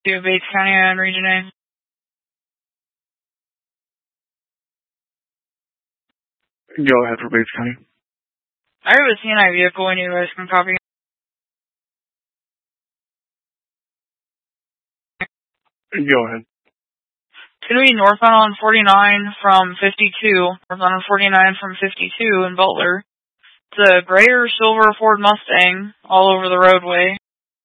to Bates County and Region A. Go ahead for Bates County. I have a CNI vehicle and you guys can copy. Go ahead. It's going to be northbound on 49 from 52, northbound on 49 from 52 in Butler. It's a gray or silver Ford Mustang all over the roadway.